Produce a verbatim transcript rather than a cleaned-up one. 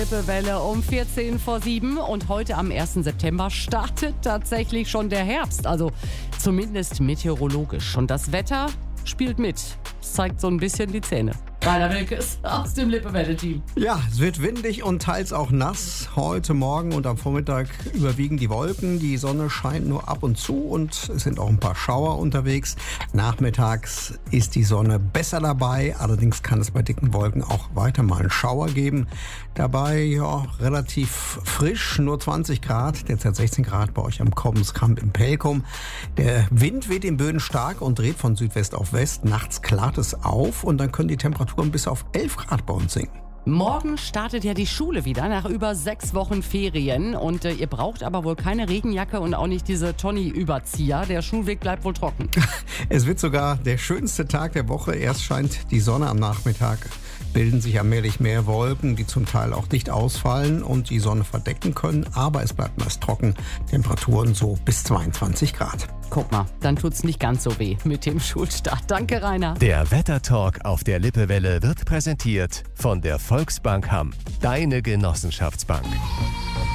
Lippewelle um vierzehn vor sieben und heute am ersten September startet tatsächlich schon der Herbst, also zumindest meteorologisch. Und das Wetter spielt mit, es zeigt so ein bisschen die Zähne. Rainer Wilkes aus dem Lippewelle-Team. Ja, es wird windig und teils auch nass. Heute Morgen und am Vormittag überwiegen die Wolken. Die Sonne scheint nur ab und zu und es sind auch ein paar Schauer unterwegs. Nachmittags ist die Sonne besser dabei. Allerdings kann es bei dicken Wolken auch weiter mal einen Schauer geben. Dabei ja relativ frisch, nur zwanzig Grad, derzeit sechzehn Grad bei euch am Kommenskamp im Pelkum. Der Wind weht in Böen stark und dreht von Südwest auf West. Nachts klart es auf und dann können die Temperaturen bis auf elf Grad bei uns sinken. Morgen startet ja die Schule wieder nach über sechs Wochen Ferien und äh, ihr braucht aber wohl keine Regenjacke und auch nicht diese Tonni-Überzieher. Der Schulweg bleibt wohl trocken. Es wird sogar der schönste Tag der Woche. Erst scheint die Sonne am Nachmittag, bilden sich allmählich mehr Wolken, die zum Teil auch dicht ausfallen und die Sonne verdecken können. Aber es bleibt meist trocken. Temperaturen so bis zweiundzwanzig Grad. Guck mal, dann tut's nicht ganz so weh mit dem Schulstart. Danke, Rainer. Der Wettertalk auf der Lippewelle wird präsentiert von der Volksbank Hamm. Deine Genossenschaftsbank.